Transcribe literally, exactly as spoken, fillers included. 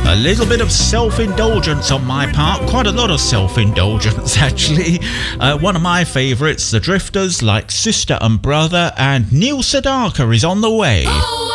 A little bit of self-indulgence on my part, quite a lot of self-indulgence actually. Uh, one of my favourites, The Drifters, like Sister and Brother, and Neil Sedaka is on the way. Oh.